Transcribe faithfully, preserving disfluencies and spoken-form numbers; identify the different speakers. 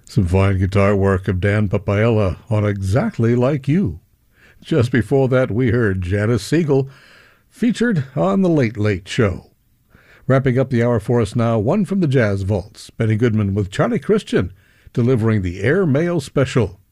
Speaker 1: Some fine guitar work of Dan Papaella on Exactly Like You. Just before that, we heard Janice Siegel, featured on The Late Late Show. Wrapping up the hour for us now, one from the Jazz Vaults, Benny Goodman with Charlie Christian, delivering the Air Mayo Special.